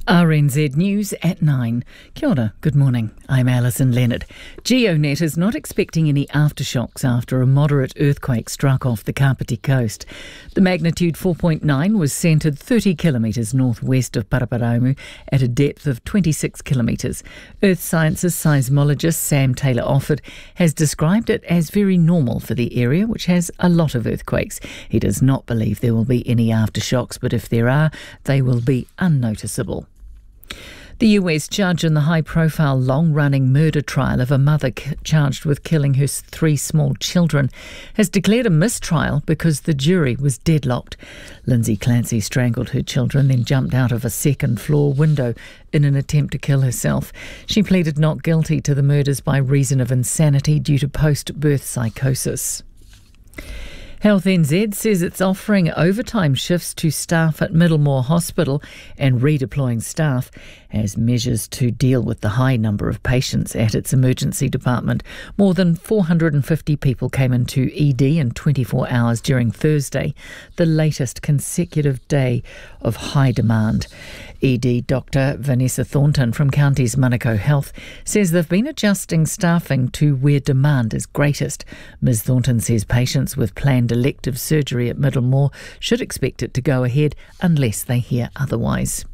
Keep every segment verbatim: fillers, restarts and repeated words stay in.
R N Z News at nine. Kia ora, good morning. I'm Alison Leonard. GeoNet is not expecting any aftershocks after a moderate earthquake struck off the Kapiti coast. The magnitude four point nine was centred thirty kilometres northwest of Paraparaumu at a depth of twenty-six kilometres. Earth Sciences seismologist Sam Taylor-Offord has described it as very normal for the area, which has a lot of earthquakes. He does not believe there will be any aftershocks, but if there are, they will be unnoticeable. The U S judge in the high-profile, long-running murder trial of a mother c- charged with killing her three small children has declared a mistrial because the jury was deadlocked. Lindsay Clancy strangled her children, then jumped out of a second-floor window in an attempt to kill herself. She pleaded not guilty to the murders by reason of insanity due to post-birth psychosis. Health N Z says it's offering overtime shifts to staff at Middlemore Hospital and redeploying staff as measures to deal with the high number of patients at its emergency department. More than four hundred fifty people came into E D in twenty-four hours during Thursday, the latest consecutive day of high demand. E D Doctor Vanessa Thornton from County's Manukau Health says they've been adjusting staffing to where demand is greatest. Miz Thornton says patients with planned elective surgery at Middlemore should expect it to go ahead unless they hear otherwise.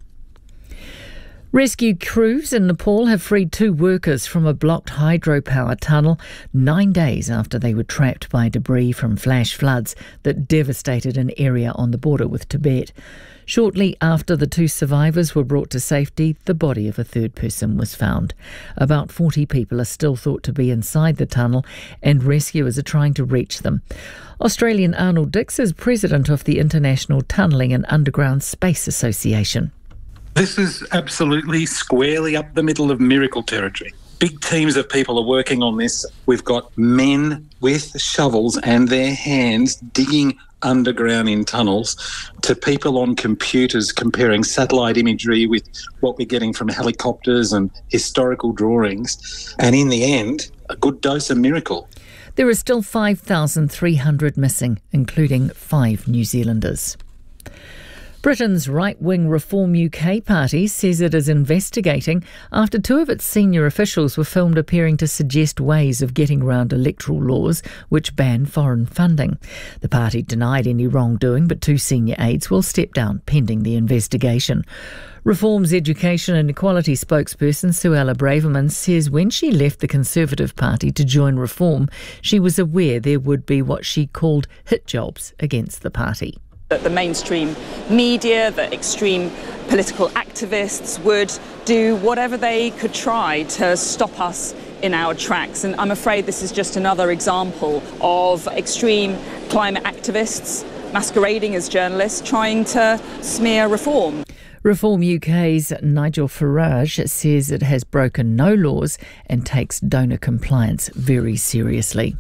Rescue crews in Nepal have freed two workers from a blocked hydropower tunnel nine days after they were trapped by debris from flash floods that devastated an area on the border with Tibet. Shortly after the two survivors were brought to safety, the body of a third person was found. About forty people are still thought to be inside the tunnel, and rescuers are trying to reach them. Australian Arnold Dix is president of the International Tunnelling and Underground Space Association. This is absolutely squarely up the middle of miracle territory. Big teams of people are working on this. We've got men with shovels and their hands digging underground in tunnels, to people on computers comparing satellite imagery with what we're getting from helicopters and historical drawings. And in the end, a good dose of miracle. There are still five thousand three hundred missing, including five New Zealanders. Britain's right-wing Reform U K party says it is investigating after two of its senior officials were filmed appearing to suggest ways of getting around electoral laws which ban foreign funding. The party denied any wrongdoing, but two senior aides will step down pending the investigation. Reform's Education and Equality spokesperson Suella Braverman says when she left the Conservative Party to join Reform, she was aware there would be what she called hit jobs against the party. That the mainstream media, the extreme political activists would do whatever they could try to stop us in our tracks. And I'm afraid this is just another example of extreme climate activists masquerading as journalists trying to smear Reform. Reform U K's Nigel Farage says it has broken no laws and takes donor compliance very seriously.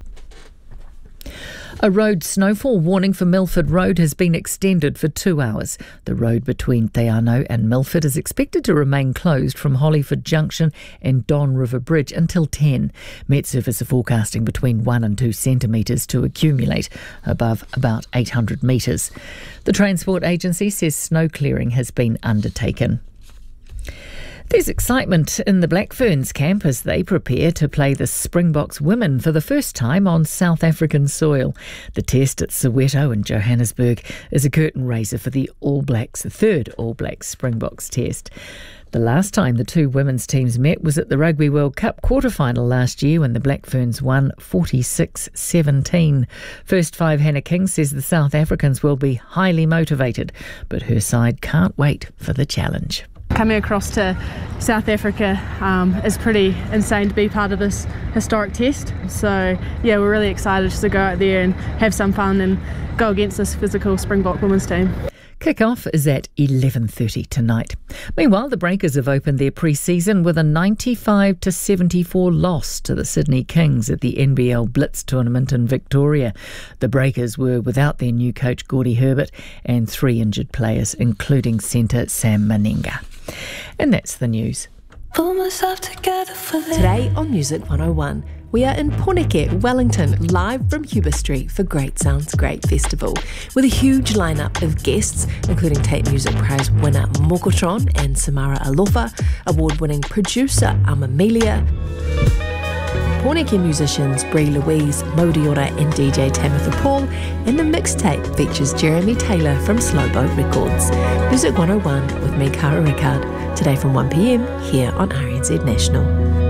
A road snowfall warning for Milford Road has been extended for two hours. The road between Te Anau and Milford is expected to remain closed from Hollyford Junction and Don River Bridge until ten. Met Service are forecasting between one and two centimetres to accumulate above about eight hundred metres. The Transport Agency says snow clearing has been undertaken. There's excitement in the Black Ferns camp as they prepare to play the Springboks women for the first time on South African soil. The test at Soweto and Johannesburg is a curtain raiser for the All Blacks, the third All Blacks Springboks test. The last time the two women's teams met was at the Rugby World Cup quarter-final last year when the Black Ferns won forty-six seventeen. First Five Hannah King says the South Africans will be highly motivated, but her side can't wait for the challenge. Coming across to South Africa um, is pretty insane to be part of this historic test. So yeah, we're really excited just to go out there and have some fun and go against this physical Springbok women's team. Kick-off is at eleven thirty tonight. Meanwhile, the Breakers have opened their pre-season with a ninety-five to seventy-four loss to the Sydney Kings at the N B L Blitz tournament in Victoria. The Breakers were without their new coach Gordy Herbert and three injured players, including centre Sam Manenga. And that's the news. Today on Music one oh one, we are in Poneke, Wellington, live from Huber Street for Great Sounds Great Festival, with a huge lineup of guests, including Tate Music Prize winner Mokotron and Samara Alofa, award-winning producer Amamelia, Poneke musicians Brie Louise, Modiora and D J Tamitha Paul, and the mixtape features Jeremy Taylor from Slowboat Records. Music one oh one with me, Cara Rickard, today from one p m here on R N Z National.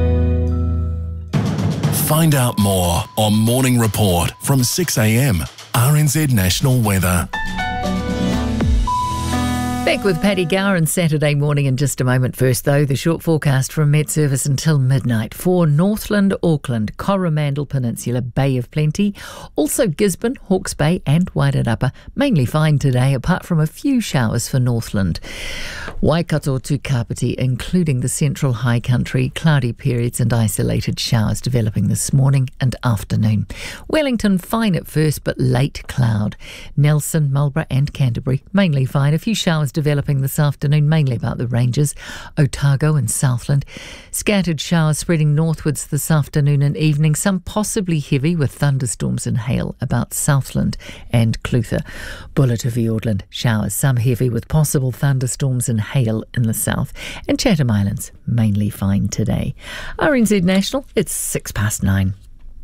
Find out more on Morning Report from six a m, R N Z National Weather. Back with Paddy Gower on Saturday morning in just a moment. First, though, the short forecast from Met Service until midnight for Northland, Auckland, Coromandel Peninsula, Bay of Plenty, also Gisborne, Hawke's Bay and Wairarapa. Mainly fine today, apart from a few showers for Northland. Waikato to Kapiti, including the central high country, cloudy periods and isolated showers developing this morning and afternoon. Wellington, fine at first, but late cloud. Nelson, Marlborough and Canterbury, mainly fine. A few showers developing this afternoon, mainly about the ranges, Otago and Southland. Scattered showers spreading northwards this afternoon and evening, some possibly heavy with thunderstorms and hail about Southland and Clutha. Bulla to Fiordland, showers, some heavy with possible thunderstorms and hail in the south. And Chatham Islands, mainly fine today. R N Z National, it's six past nine.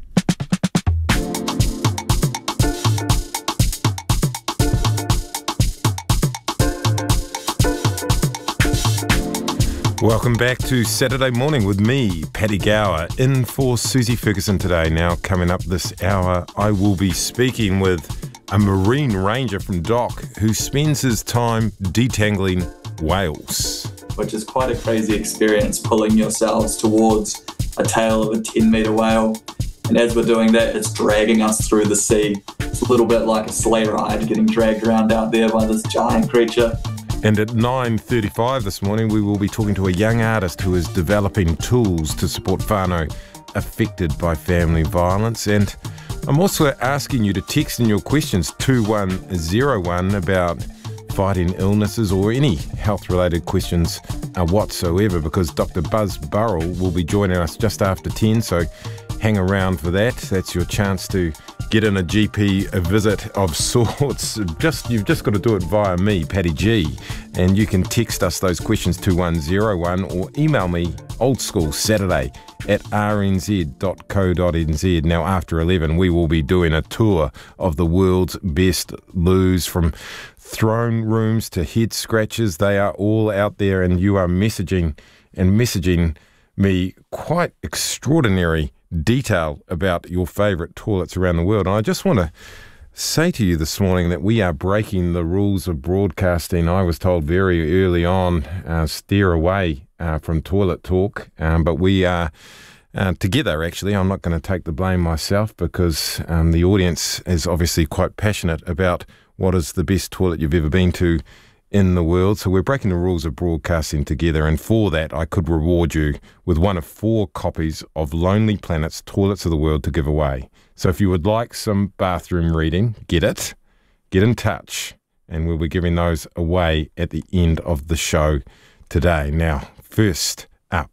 Welcome back to Saturday Morning with me, Paddy Gower, in for Susie Ferguson today. Now, coming up this hour, I will be speaking with a marine ranger from Dock who spends his time detangling whales. Which is quite a crazy experience, pulling yourselves towards a tail of a ten metre whale. And as we're doing that, it's dragging us through the sea. It's a little bit like a sleigh ride, getting dragged around out there by this giant creature. And at nine thirty-five this morning, we will be talking to a young artist who is developing tools to support whānau affected by family violence. And I'm also asking you to text in your questions two one zero one about fighting illnesses or any health-related questions uh, whatsoever, because Doctor Buzz Burrell will be joining us just after ten, so hang around for that. That's your chance to get in a G P a visit of sorts. Just You've just got to do it via me, Paddy G, and you can text us those questions to one zero one or email me oldschoolsaturday at r n z dot co dot n z. Now, after eleven, we will be doing a tour of the world's best loos, from throne rooms to head scratches. They are all out there, and you are messaging and messaging me quite extraordinary detail about your favourite toilets around the world. And I just want to say to you this morning that we are breaking the rules of broadcasting. I was told very early on, uh, steer away uh, from toilet talk, um, but we are uh, together, actually. I'm not going to take the blame myself, because um, the audience is obviously quite passionate about what is the best toilet you've ever been to in the world. So we're breaking the rules of broadcasting together, and for that I could reward you with one of four copies of Lonely Planet's Toilets of the World to give away. So if you would like some bathroom reading, get it, get in touch, and we'll be giving those away at the end of the show today. Now, first up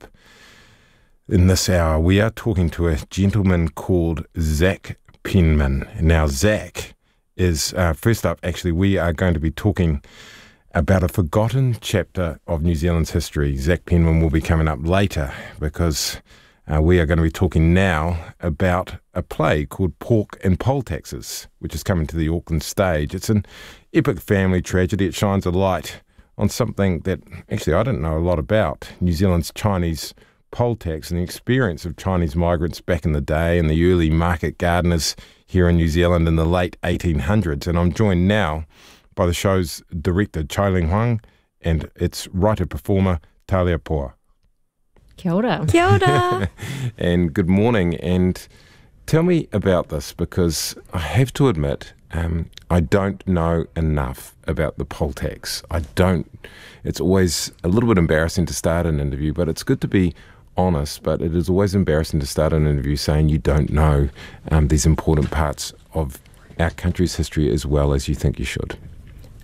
in this hour, we are talking to a gentleman called Zach Penman. Now, Zach is, uh, first up, actually, we are going to be talking about a forgotten chapter of New Zealand's history. Zach Penman will be coming up later, because uh, we are going to be talking now about a play called Pork and Poll Taxes, which is coming to the Auckland stage. It's an epic family tragedy. It shines a light on something that actually I didn't know a lot about, New Zealand's Chinese poll tax and the experience of Chinese migrants back in the day and the early market gardeners here in New Zealand in the late eighteen hundreds. And I'm joined now by the show's director, Chai Ling Huang, and its writer-performer, Talia Poa. Kia ora. Kia ora. And good morning. And tell me about this, because I have to admit, um, I don't know enough about the poll tax. I don't. It's always a little bit embarrassing to start an interview, but it's good to be honest. But it is always embarrassing to start an interview saying you don't know um, these important parts of our country's history as well as you think you should.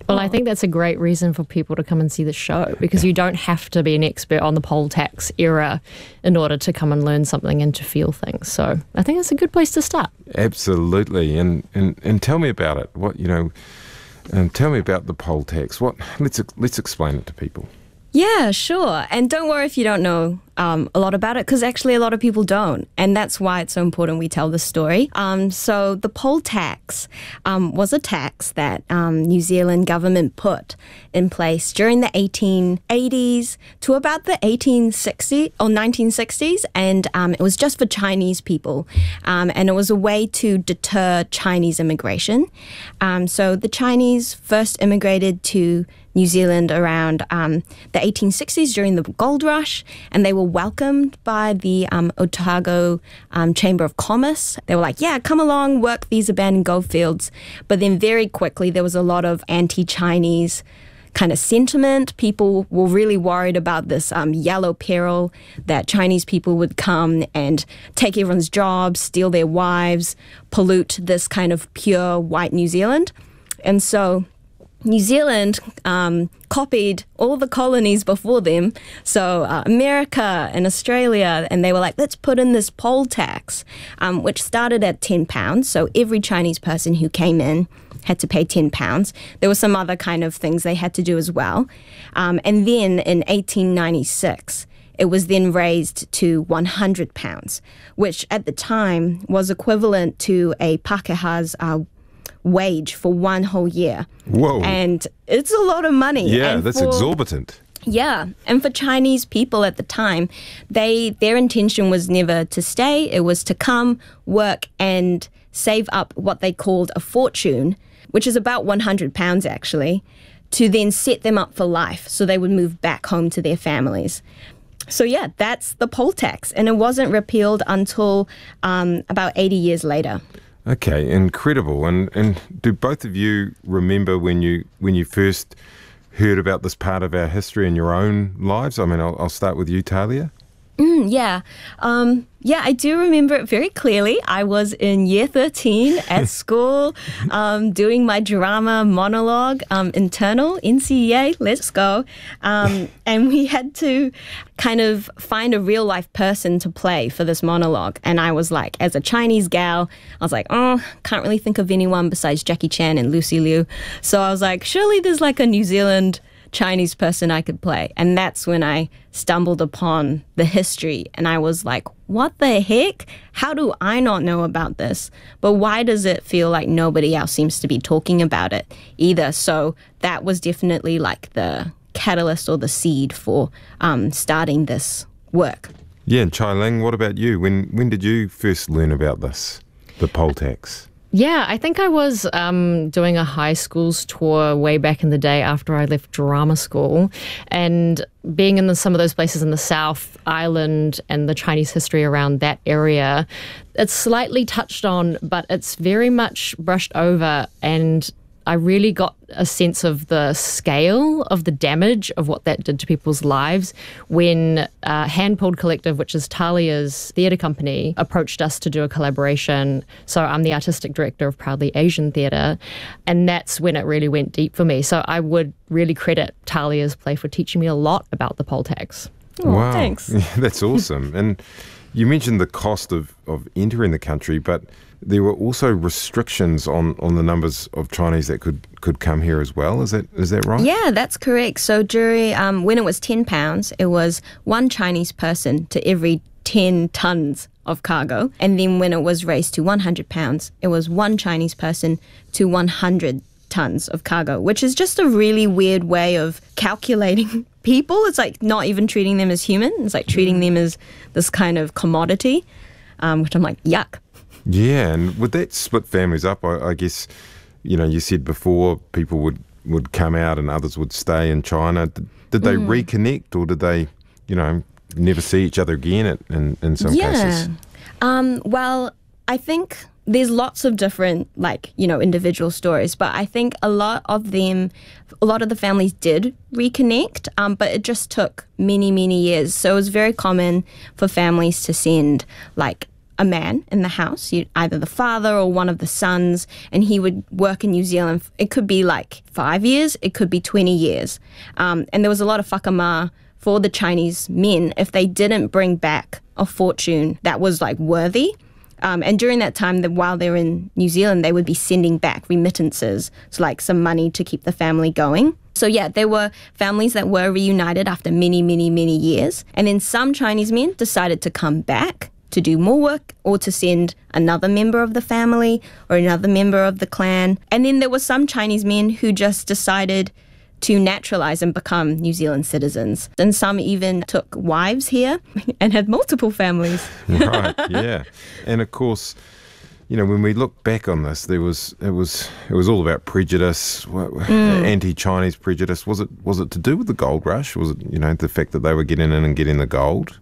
Well, I think that's a great reason for people to come and see the show, because you don't have to be an expert on the poll tax era in order to come and learn something and to feel things. So I think it's a good place to start. Absolutely. And, and, and tell me about it. What, you know, and tell me about the poll tax. What? Let's, let's explain it to people. Yeah, sure. And don't worry if you don't know um, a lot about it, because actually a lot of people don't. And that's why it's so important we tell the story. Um, so the poll tax um, was a tax that um, New Zealand government put in place during the eighteen eighties to about the eighteen sixties or nineteen sixties. And um, it was just for Chinese people. Um, and it was a way to deter Chinese immigration. Um, so the Chinese first immigrated to New Zealand around um, the eighteen sixties during the gold rush, and they were welcomed by the um, Otago um, Chamber of Commerce. They were like, yeah, come along, work these abandoned gold fields. But then very quickly there was a lot of anti-Chinese kind of sentiment. People were really worried about this um, yellow peril, that Chinese people would come and take everyone's jobs, steal their wives, pollute this kind of pure white New Zealand. And so New Zealand um, copied all the colonies before them, so uh, America and Australia, and they were like, let's put in this poll tax, um, which started at ten pounds. So every Chinese person who came in had to pay ten pounds. There were some other kind of things they had to do as well. Um, and then in eighteen ninety-six, it was then raised to one hundred pounds, which at the time was equivalent to a Pākehā's uh, wage for one whole year. Whoa. And it's a lot of money. Yeah, and that's for, exorbitant. Yeah, and for Chinese people at the time, they their intention was never to stay. It was to come, work, and save up what they called a fortune, which is about one hundred pounds actually, to then set them up for life so they would move back home to their families. So yeah, that's the poll tax, and it wasn't repealed until um, about eighty years later. Okay, incredible. And and do both of you remember when you when you first heard about this part of our history in your own lives? I mean, I'll, I'll start with you, Talia. Mm, yeah. Um, yeah, I do remember it very clearly. I was in year thirteen at school um, doing my drama monologue, um, internal, N C E A, let's go. Um, and we had to kind of find a real life person to play for this monologue. And I was like, as a Chinese gal, I was like, oh, can't really think of anyone besides Jackie Chan and Lucy Liu. So I was like, surely there's like a New Zealand Chinese person I could play. And that's when I stumbled upon the history, and I was like, what the heck? How do I not know about this? But why does it feel like nobody else seems to be talking about it either? So that was definitely like the catalyst or the seed for um, starting this work. Yeah, and Chai Ling, what about you? When when did you first learn about this, the poll tax? Yeah, I think I was um, doing a high schools tour way back in the day after I left drama school, and being in the, some of those places in the South Island and the Chinese history around that area, it's slightly touched on, but it's very much brushed over, and I really got a sense of the scale of the damage of what that did to people's lives when uh, Handpulled Collective, which is Talia's theatre company, approached us to do a collaboration. So I'm the artistic director of Proudly Asian Theatre, and that's when it really went deep for me. So I would really credit Talia's play for teaching me a lot about the poll tax. Oh, wow. Thanks. Yeah, that's awesome. And you mentioned the cost of, of entering the country, but there were also restrictions on, on the numbers of Chinese that could, could come here as well. Is that is that right? Yeah, that's correct. So during um, when it was ten pounds, it was one Chinese person to every ten tons of cargo. And then when it was raised to one hundred pounds, it was one Chinese person to one hundred tons of cargo, which is just a really weird way of calculating people. It's like not even treating them as human. It's like treating them as this kind of commodity, um, which I'm like, yuck. Yeah, and would that split families up? I, I guess, you know, you said before people would, would come out and others would stay in China. Did, did they mm. reconnect, or did they, you know, never see each other again at, in, in some yeah. cases? Um, well, I think there's lots of different, like, you know, individual stories, but I think a lot of them, a lot of the families did reconnect, um, but it just took many, many years. So it was very common for families to send, like, a man in the house, either the father or one of the sons, and he would work in New Zealand. It could be like five years, it could be twenty years. Um, and there was a lot of whakama for the Chinese men if they didn't bring back a fortune that was like worthy. Um, and during that time, that while they're in New Zealand, they would be sending back remittances, so like some money to keep the family going. So yeah, there were families that were reunited after many, many, many years. And then some Chinese men decided to come back to do more work or to send another member of the family or another member of the clan. And then there were some Chinese men who just decided to naturalize and become New Zealand citizens. And some even took wives here and had multiple families. Right, yeah. And of course, you know, when we look back on this, there was it was it was all about prejudice, mm. anti-Chinese prejudice. Was it was it to do with the gold rush? Was it, you know, the fact that they were getting in and getting the gold?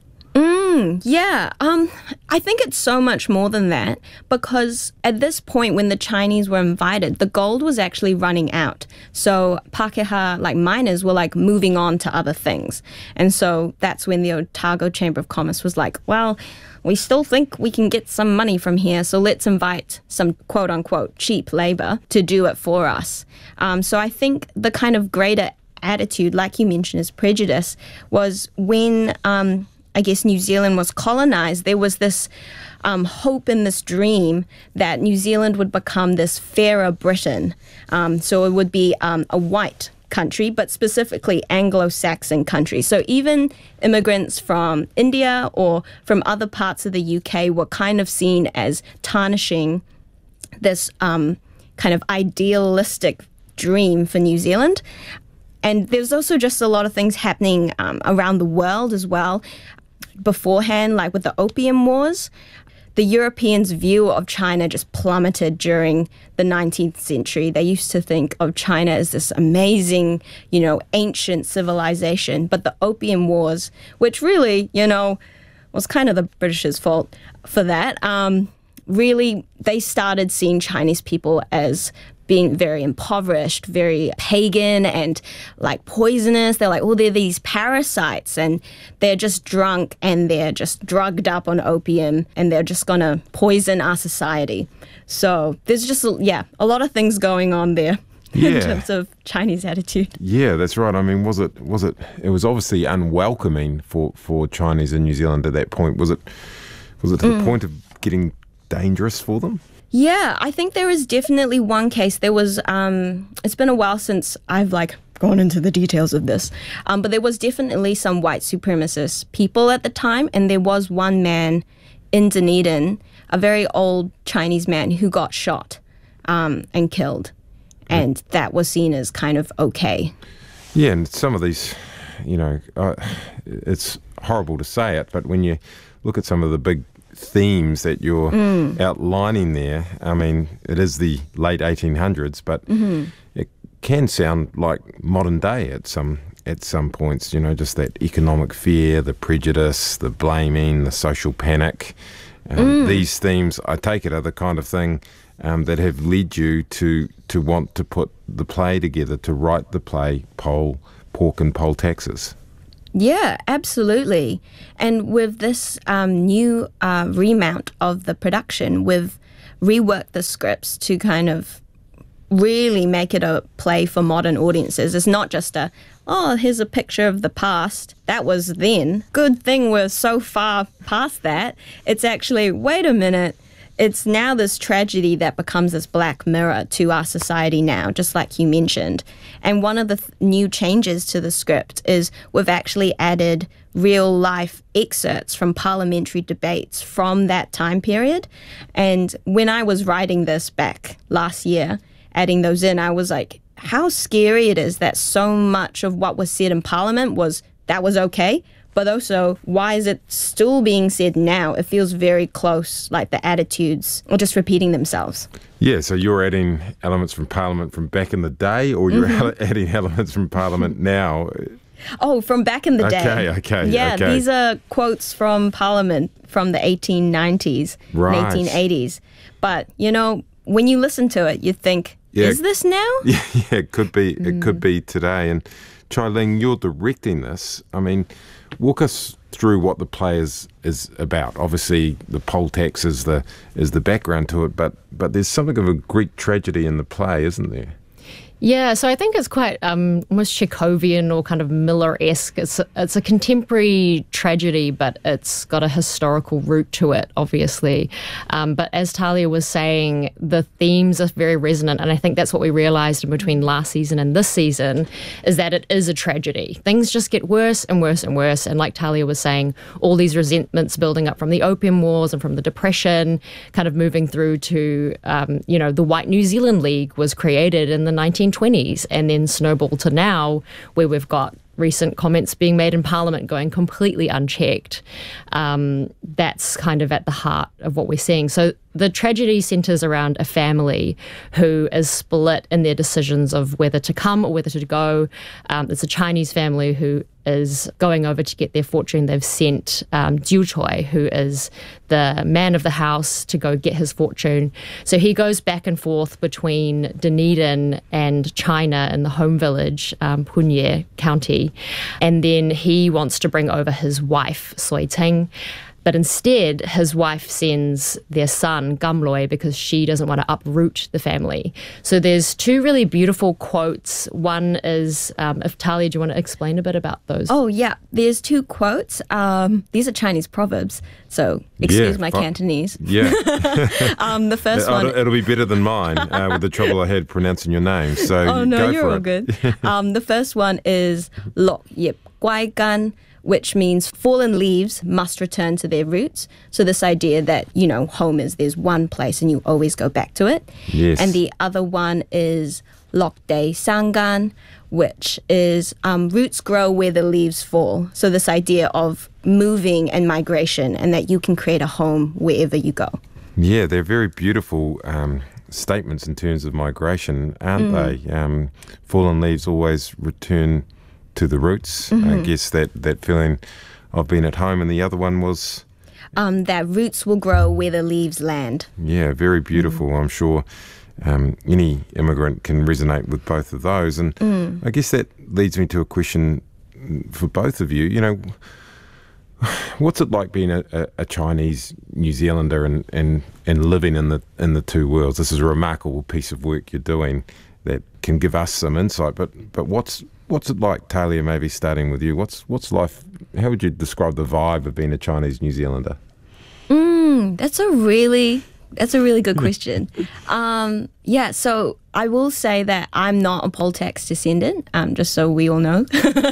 Mm, yeah, um, I think it's so much more than that, because at this point when the Chinese were invited, the gold was actually running out. So Pākehā, like miners, were like moving on to other things. And so that's when the Otago Chamber of Commerce was like, well, we still think we can get some money from here, so let's invite some quote-unquote cheap labour to do it for us. Um, so I think the kind of greater attitude, like you mentioned, is prejudice, was when... Um, I guess New Zealand was colonized, there was this um, hope and this dream that New Zealand would become this fairer Britain. Um, so it would be um, a white country, but specifically Anglo-Saxon country. So even immigrants from India or from other parts of the U K were kind of seen as tarnishing this um, kind of idealistic dream for New Zealand. And there's also just a lot of things happening um, around the world as well. Beforehand, like with the Opium Wars, the Europeans' view of China just plummeted during the nineteenth century. They used to think of China as this amazing, you know, ancient civilization. But the Opium Wars, which really, you know, was kind of the British's fault for that, um, really, they started seeing Chinese people as being very impoverished, very pagan and like poisonous. They're like, oh, they're these parasites and they're just drunk and they're just drugged up on opium and they're just going to poison our society. So there's just, yeah, a lot of things going on there. Yeah. In terms of Chinese attitude. Yeah, that's right. I mean, was it, was it, it was obviously unwelcoming for, for Chinese in New Zealand at that point. Was it, was it to mm. the point of getting dangerous for them? Yeah, I think there is definitely one case. There was, um, it's been a while since I've like gone into the details of this, um, but there was definitely some white supremacist people at the time, and there was one man in Dunedin, a very old Chinese man who got shot um, and killed, and that was seen as kind of okay. Yeah, and some of these, you know, uh, it's horrible to say it, but when you look at some of the big themes that you're mm. outlining there, I mean, it is the late eighteen hundreds, but mm-hmm. it can sound like modern day at some at some points, you know, just that economic fear, the prejudice, the blaming, the social panic. Um, mm. These themes, I take it, are the kind of thing um, that have led you to, to want to put the play together, to write the play, Pole, Pork and Poll Taxes. Yeah, absolutely. And with this um, new uh, remount of the production, we've reworked the scripts to kind of really make it a play for modern audiences. It's not just a, oh, here's a picture of the past. That was then. Good thing we're so far past that. It's actually, wait a minute, it's now this tragedy that becomes this black mirror to our society now, just like you mentioned. And one of the th- new changes to the script is we've actually added real-life excerpts from parliamentary debates from that time period. And when I was writing this back last year, adding those in, I was like, how scary it is that so much of what was said in Parliament was, that was okay. But also, why is it still being said now? It feels very close, like the attitudes are just repeating themselves. Yeah, so you're adding elements from Parliament from back in the day, or you're mm-hmm. adding elements from Parliament now? Oh, from back in the okay, day. Okay, okay. Yeah, okay. These are quotes from Parliament from the eighteen nineties, right. and eighteen eighties. But, you know, when you listen to it, you think, yeah. is this now? Yeah, yeah, it could be. Mm. It could be today. And Chai Ling, you're directing this. I mean, walk us through what the play is, is about. Obviously, the poll tax is the is the background to it, but but there's something of a Greek tragedy in the play, isn't there? Yeah, so I think it's quite um, almost Chekhovian or kind of Miller-esque. It's a, it's a contemporary tragedy, but it's got a historical root to it, obviously. Um, but as Talia was saying, the themes are very resonant, and I think that's what we realised in between last season and this season, is that it is a tragedy. Things just get worse and worse and worse, and like Talia was saying, all these resentments building up from the Opium Wars and from the Depression, kind of moving through to, um, you know, the White New Zealand League was created in the nineteen twenties and then snowballed to now where we've got recent comments being made in Parliament going completely unchecked. Um, that's kind of at the heart of what we're seeing. So the tragedy centres around a family who is split in their decisions of whether to come or whether to go. Um, it's a Chinese family who is going over to get their fortune. They've sent um, Jiu Choi, who is the man of the house, to go get his fortune. So he goes back and forth between Dunedin and China in the home village, um, Punye County, and then he wants to bring over his wife, Soi Ting. But instead, his wife sends their son, Gamloi, because she doesn't want to uproot the family. So there's two really beautiful quotes. One is, um, if Talia, do you want to explain a bit about those? Oh, yeah. There's two quotes. Um, these are Chinese proverbs, so excuse yeah, my fun. Cantonese. Yeah. um, the first it'll, one... It'll be better than mine uh, with the trouble I had pronouncing your name. So oh, no, go you're for all it. good. um, the first one is Lok Yip Guai Gan, which means fallen leaves must return to their roots. So this idea that, you know, home is there's one place and you always go back to it. Yes. And the other one is Lok Dei Sangan, which is um, roots grow where the leaves fall. So this idea of moving and migration, and that you can create a home wherever you go. Yeah, they're very beautiful um, statements in terms of migration, aren't mm. they? Um, fallen leaves always return to the roots. Mm-hmm. I guess that, that feeling of being at home. And the other one was? Um, that roots will grow where the leaves land. Yeah, very beautiful. Mm. I'm sure um, any immigrant can resonate with both of those. And mm. I guess that leads me to a question for both of you. You know, what's it like being a, a, a Chinese New Zealander and, and, and living in the in the two worlds? This is a remarkable piece of work you're doing that can give us some insight. But but what's What's it like, Talia, maybe starting with you? What's what's life, how would you describe the vibe of being a Chinese New Zealander? Mm, that's a really, that's a really good question. Um, yeah, so I will say that I'm not a poll tax descendant, um, just so we all know.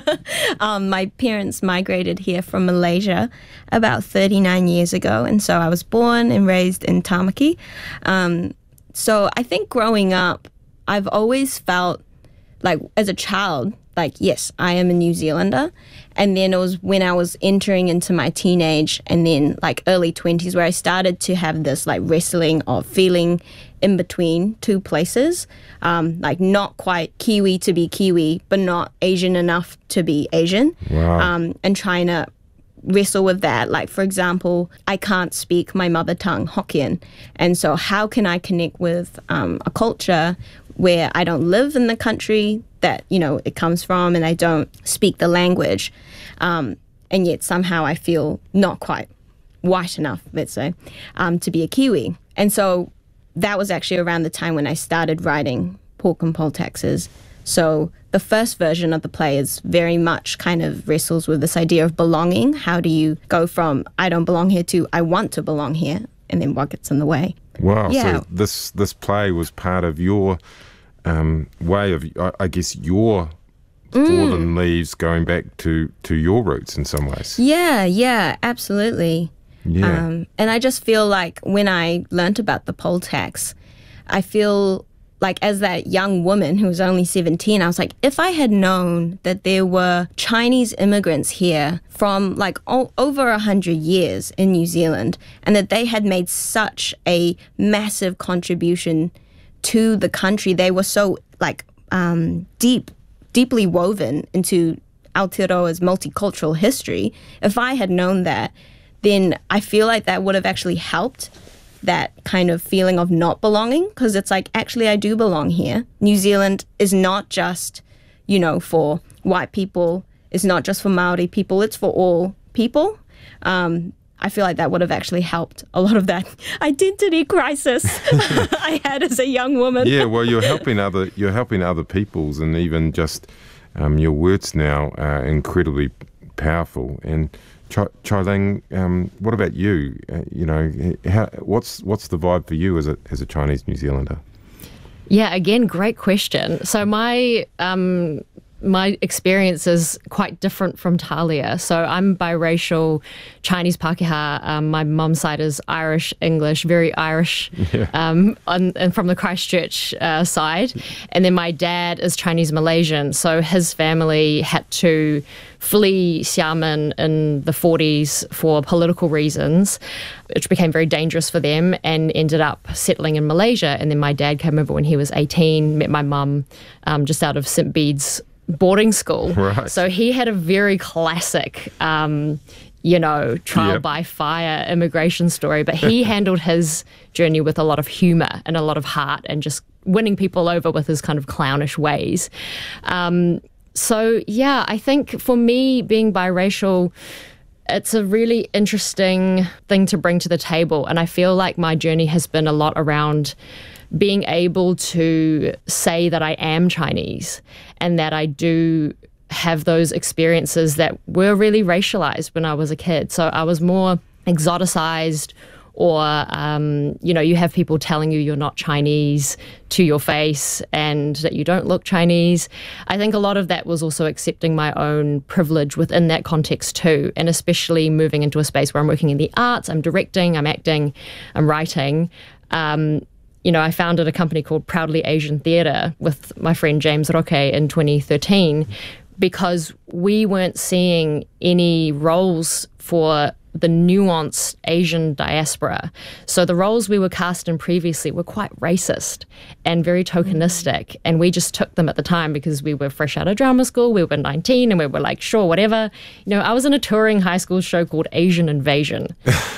um, my parents migrated here from Malaysia about thirty-nine years ago, and so I was born and raised in Tamaki. Um, so I think growing up, I've always felt like, as a child, like, yes, I am a New Zealander. And then it was when I was entering into my teenage and then like early twenties where I started to have this like wrestling of feeling in between two places, um, like not quite Kiwi to be Kiwi, but not Asian enough to be Asian. Wow. Um, and trying to wrestle with that. Like, for example, I can't speak my mother tongue, Hokkien. And so how can I connect with um, a culture where I don't live in the country that, you know, it comes from, and I don't speak the language, um, and yet somehow I feel not quite white enough, let's say, um, to be a Kiwi. And so that was actually around the time when I started writing Pork and Poll Taxes. So the first version of the play is very much kind of wrestles with this idea of belonging. How do you go from I don't belong here to I want to belong here, and then what gets in the way? Wow, yeah. So this this play was part of your um, way of, I, I guess, your fallen mm. leaves going back to, to your roots in some ways. Yeah, yeah, absolutely. Yeah. Um, and I just feel like when I learnt about the poll tax, I feel like as that young woman who was only seventeen, I was like, if I had known that there were Chinese immigrants here from like o- over a hundred years in New Zealand, and that they had made such a massive contribution to the country, they were so like um, deep, deeply woven into Aotearoa's multicultural history. If I had known that, then I feel like that would have actually helped that kind of feeling of not belonging, because it's like, actually, I do belong here. New Zealand is not just, you know, for white people. It's not just for Maori people, it's for all people. Um, I feel like that would have actually helped a lot of that identity crisis I had as a young woman. Yeah, well, you're helping other you're helping other peoples, and even just um, your words now are incredibly powerful. And Chai, Chai Ling, um, what about you? Uh, you know, how, what's what's the vibe for you as a as a Chinese New Zealander? Yeah, again, great question. So my um, my experience is quite different from Talia. So I'm biracial Chinese Pākehā. Um, my mum's side is Irish, English, very Irish, yeah. um, on, and from the Christchurch uh, side. And then my dad is Chinese Malaysian. So his family had to flee Xiamen in the forties for political reasons, which became very dangerous for them, and ended up settling in Malaysia. And then my dad came over when he was eighteen, met my mum um, just out of Saint Bede's boarding school. Right. So he had a very classic, um, you know, trial yep. by fire immigration story, but he handled his journey with a lot of humour and a lot of heart, and just winning people over with his kind of clownish ways. Um, so, yeah, I think for me, being biracial, it's a really interesting thing to bring to the table. And I feel like my journey has been a lot around being able to say that I am Chinese and that I do have those experiences that were really racialized when I was a kid. So I was more exoticized, or, um, you know, you have people telling you you're not Chinese to your face and that you don't look Chinese. I think a lot of that was also accepting my own privilege within that context too, and especially moving into a space where I'm working in the arts, I'm directing, I'm acting, I'm writing. Um, you know, I founded a company called Proudly Asian Theatre with my friend James Roque in twenty thirteen because we weren't seeing any roles for the nuanced Asian diaspora. So the roles we were cast in previously were quite racist and very tokenistic, mm-hmm. and we just took them at the time because we were fresh out of drama school, we were nineteen, and we were like, sure, whatever. You know, I was in a touring high school show called Asian Invasion.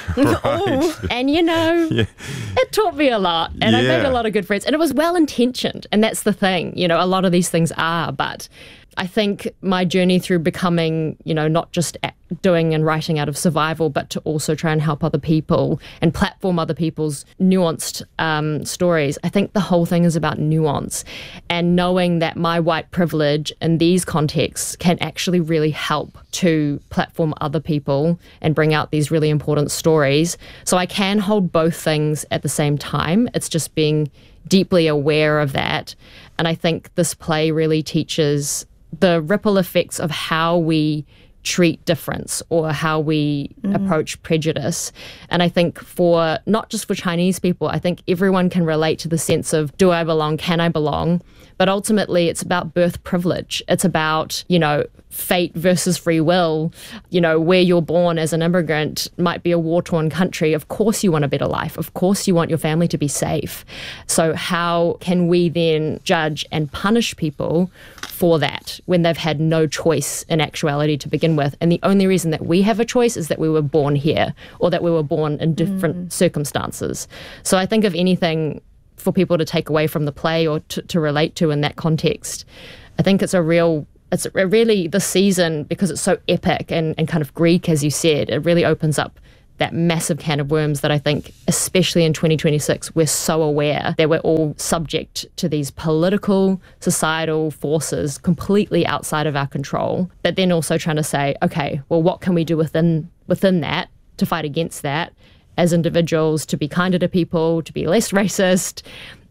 Right. And, you know, yeah. it taught me a lot, and yeah. I made a lot of good friends, and it was well-intentioned, and that's the thing. You know, a lot of these things are, but I think my journey through becoming, you know, not just doing and writing out of survival, but to also try and help other people and platform other people's nuanced um, stories. I think the whole thing is about nuance, and knowing that my white privilege in these contexts can actually really help to platform other people and bring out these really important stories. So I can hold both things at the same time. It's just being deeply aware of that. And I think this play really teaches the ripple effects of how we treat difference or how we mm. approach prejudice. And I think for, not just for Chinese people, I think everyone can relate to the sense of, do I belong, can I belong? But ultimately it's about birth privilege. It's about, you know, fate versus free will. You know, where you're born as an immigrant might be a war-torn country. Of course you want a better life. Of course you want your family to be safe. So how can we then judge and punish people for that when they've had no choice in actuality to begin with? And the only reason that we have a choice is that we were born here, or that we were born in different mm. circumstances. So I think if anything for people to take away from the play or to, to relate to in that context, I think it's a real It's really the season, because it's so epic and, and kind of Greek, as you said, it really opens up that massive can of worms that I think, especially in twenty twenty-six, we're so aware that we're all subject to these political, societal forces completely outside of our control, but then also trying to say, okay, well, what can we do within within that to fight against that as individuals, to be kinder to people, to be less racist,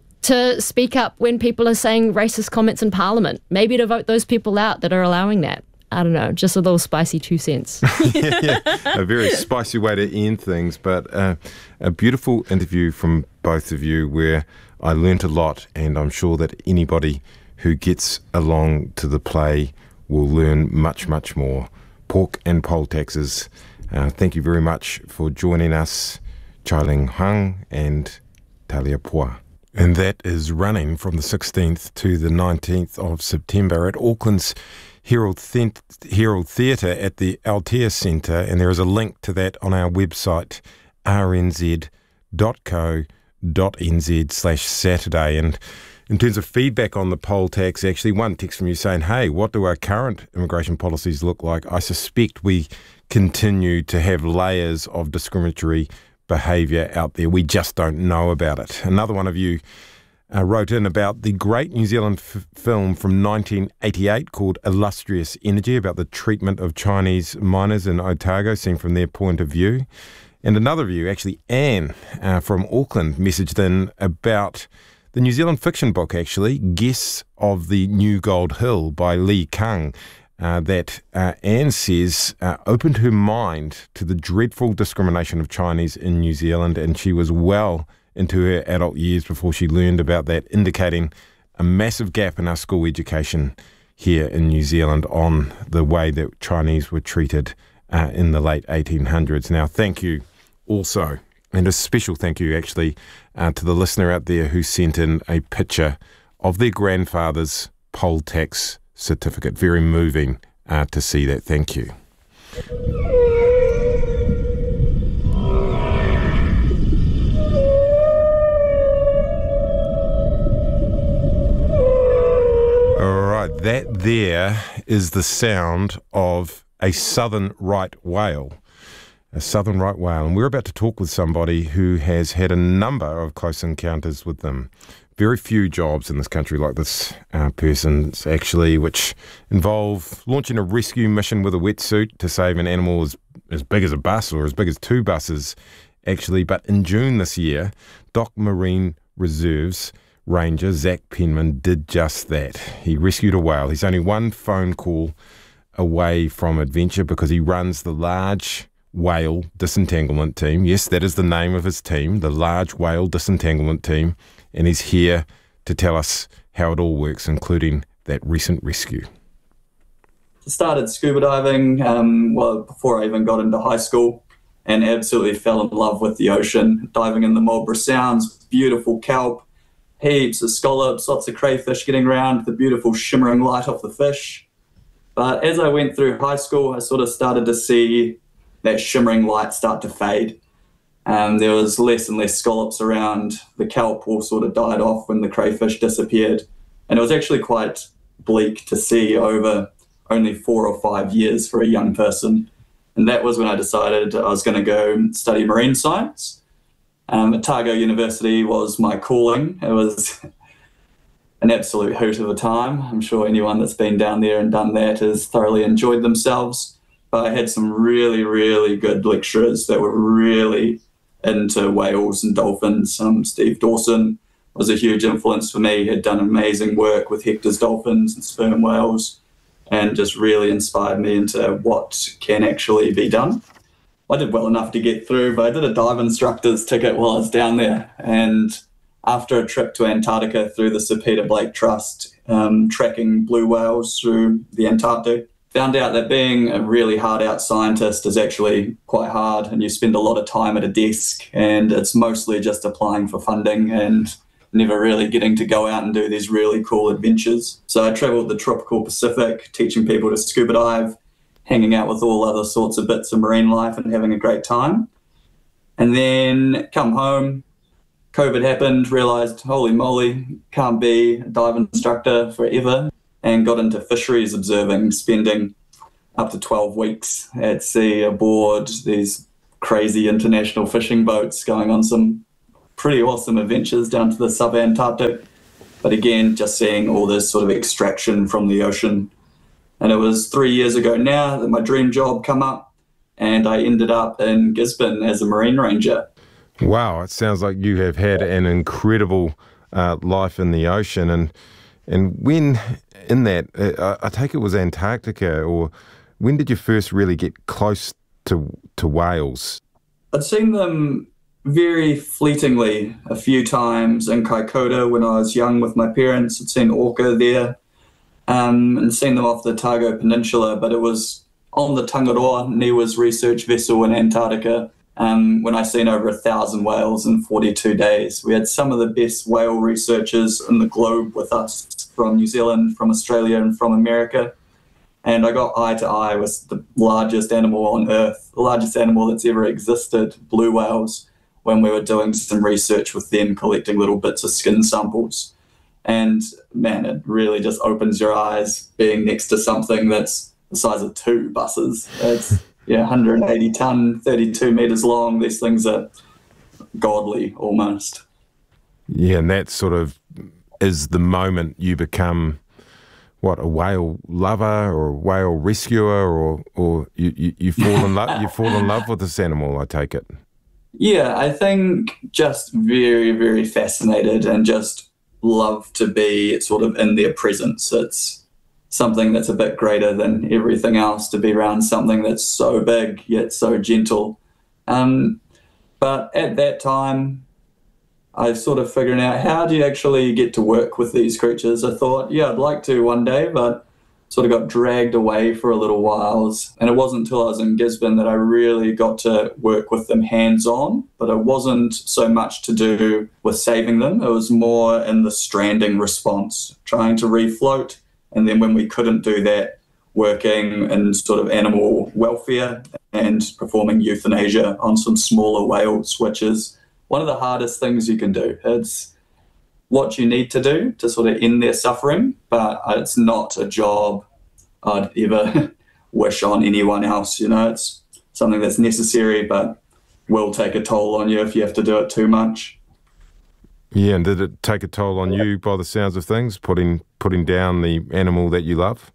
to speak up when people are saying racist comments in Parliament, maybe to vote those people out that are allowing that. I don't know, just a little spicy two cents. yeah, yeah, a very spicy way to end things, but uh, a beautiful interview from both of you where I learnt a lot, and I'm sure that anybody who gets along to the play will learn much, much more. Pork and poll taxes. Uh, thank you very much for joining us, Chai Ling Hung and Talia Pua. And that is running from the sixteenth to the nineteenth of September at Auckland's Herald, Th- Herald Theatre at the Altea Centre, and there is a link to that on our website, r n z dot co dot n z slash Saturday. And In terms of feedback on the poll tax, actually, one text from you saying, hey, what do our current immigration policies look like? I suspect we continue to have layers of discriminatory behaviour out there. We just don't know about it. Another one of you uh, wrote in about the great New Zealand f- film from nineteen eighty-eight called Illustrious Energy, about the treatment of Chinese miners in Otago, seen from their point of view. And another of you, actually Anne uh, from Auckland, messaged in about the New Zealand fiction book, actually, Guests of the New Gold Hill by Lee Kung, uh, that uh, Anne says uh, opened her mind to the dreadful discrimination of Chinese in New Zealand, and she was well into her adult years before she learned about that, indicating a massive gap in our school education here in New Zealand on the way that Chinese were treated uh, in the late eighteen hundreds. Now, thank you also, and a special thank you actually uh, to the listener out there who sent in a picture of their grandfather's poll tax certificate. Very moving uh, to see that. Thank you. That there is the sound of a southern right whale, a southern right whale. And we're about to talk with somebody who has had a number of close encounters with them. Very few jobs in this country like this uh, person's actually, which involve launching a rescue mission with a wetsuit to save an animal as, as big as a bus or as big as two buses, actually. But in June this year, Dock Marine Reserves Ranger Zach Penman did just that. He rescued a whale. He's only one phone call away from adventure because he runs the Large Whale Disentanglement Team. Yes, that is the name of his team, the Large Whale Disentanglement Team. And he's here to tell us how it all works, including that recent rescue. I started scuba diving um, well before I even got into high school, and absolutely fell in love with the ocean. Diving in the Marlborough Sounds, beautiful kelp, heaps of scallops, lots of crayfish getting around, the beautiful shimmering light off the fish. But as I went through high school, I sort of started to see that shimmering light start to fade. Um, there was less and less scallops around. The kelp all sort of died off when the crayfish disappeared. And it was actually quite bleak to see over only four or five years for a young person. And that was when I decided I was going to go study marine science. Um, Otago University was my calling. It was an absolute hoot of a time. I'm sure anyone that's been down there and done that has thoroughly enjoyed themselves. But I had some really, really good lecturers that were really into whales and dolphins. Um, Steve Dawson was a huge influence for me. He had done amazing work with Hector's dolphins and sperm whales, and just really inspired me into what can actually be done. I did well enough to get through, but I did a dive instructor's ticket while I was down there. And after a trip to Antarctica through the Sir Peter Blake Trust, um, tracking blue whales through the Antarctic, found out that being a really hard-out scientist is actually quite hard, and you spend a lot of time at a desk, and it's mostly just applying for funding and never really getting to go out and do these really cool adventures. So I travelled the tropical Pacific, teaching people to scuba dive, hanging out with all other sorts of bits of marine life and having a great time. And then come home, COVID happened, realised, holy moly, can't be a dive instructor forever, and got into fisheries observing, spending up to twelve weeks at sea aboard these crazy international fishing boats, going on some pretty awesome adventures down to the sub-Antarctic. But again, just seeing all this sort of extraction from the ocean. And it was three years ago now that my dream job come up, and I ended up in Gisborne as a marine ranger. Wow, it sounds like you have had an incredible uh, life in the ocean. And and when in that, uh, I take it was Antarctica, or when did you first really get close to to whales? I'd seen them very fleetingly a few times in Kaikoura when I was young with my parents. I'd seen orca there. Um, and seen them off the Otago Peninsula, but it was on the Tangaroa, NIWA's research vessel in Antarctica, um, when I seen over a thousand whales in forty-two days. We had some of the best whale researchers in the globe with us from New Zealand, from Australia, and from America. And I got eye to eye with the largest animal on Earth, the largest animal that's ever existed, blue whales, when we were doing some research with them, collecting little bits of skin samples. And man, it really just opens your eyes being next to something that's the size of two buses. It's yeah, one hundred eighty tonne, thirty-two metres long. These things are godly almost. Yeah, and that sort of is the moment you become, what, a whale lover or a whale rescuer, or or you, you, you fall in love you fall in love with this animal, I take it. Yeah, I think just very, very fascinated and just love to be sort of in their presence. It's something that's a bit greater than everything else, to be around something that's so big yet so gentle. Um, but at that time, I was sort of figuring out, how do you actually get to work with these creatures? I thought, yeah, I'd like to one day, but sort of got dragged away for a little while. And it wasn't until I was in Gisborne that I really got to work with them hands-on, but it wasn't so much to do with saving them. It was more in the stranding response, trying to refloat. And then when we couldn't do that, working in sort of animal welfare and performing euthanasia on some smaller whales, which is one of the hardest things you can do. It's what you need to do to sort of end their suffering, but it's not a job I'd ever wish on anyone else. You know, it's something that's necessary, but will take a toll on you if you have to do it too much. Yeah, and did it take a toll on you by the sounds of things, putting putting down the animal that you love?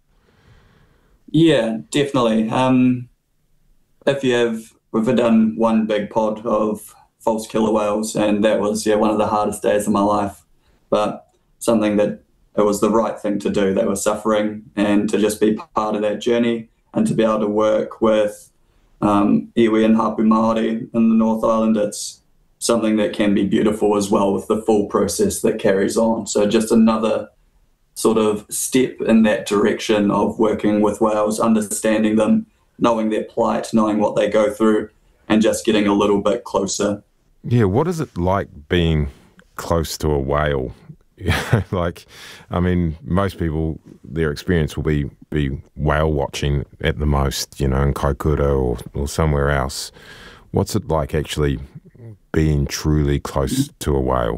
Yeah, definitely. Um, if you have, we've done one big pod of false killer whales, and that was yeah one of the hardest days of my life, but something that it was the right thing to do. They were suffering, and to just be part of that journey and to be able to work with um, iwi and hapu Māori in the North Island, it's something that can be beautiful as well, with the full process that carries on. So just another sort of step in that direction of working with whales, understanding them, knowing their plight, knowing what they go through, and just getting a little bit closer. Yeah, what is it like being close to a whale? Like, I mean, most people, their experience will be, be whale watching at the most, you know, in Kaikoura or, or somewhere else. What's it like actually being truly close to a whale?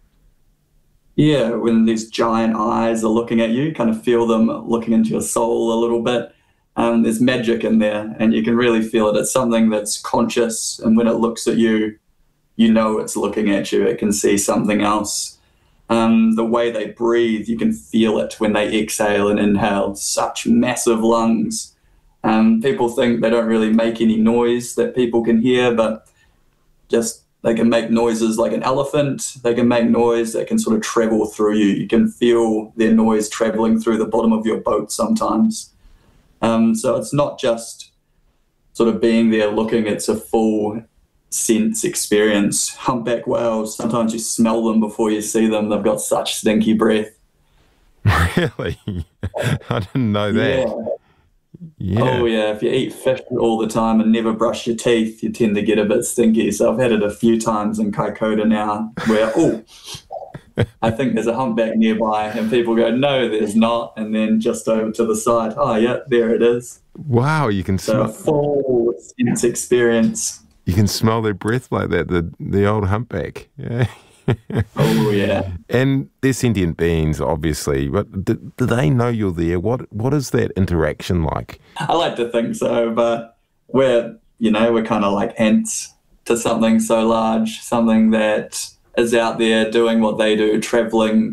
Yeah, when these giant eyes are looking at you, kind of feel them looking into your soul a little bit. Um, there's magic in there, and you can really feel it. It's something that's conscious, and when it looks at you, you know it's looking at you. It can see something else. Um, the way they breathe, you can feel it when they exhale and inhale. Such massive lungs. Um, people think they don't really make any noise that people can hear, but just they can make noises like an elephant. They can make noise that can sort of travel through you. You can feel their noise traveling through the bottom of your boat sometimes. Um, so it's not just sort of being there looking, it's a full sense experience. Humpback whales, sometimes you smell them before you see them. They've got such stinky breath. Really? I didn't know that. Yeah. Yeah. Oh, yeah. If you eat fish all the time and never brush your teeth, you tend to get a bit stinky. So I've had it a few times in Kaikoura now where, oh, I think there's a humpback nearby, and people go, no, there's not. And then just over to the side, oh, yeah, there it is. Wow, you can so smell. a full sense experience. You can smell their breath like that, the, the old humpback. Yeah. Oh, yeah. And they're sentient beings, obviously, but do, do they know you're there? What What is that interaction like? I like to think so, but we're, you know, we're kind of like ants to something so large, something that is out there doing what they do, traveling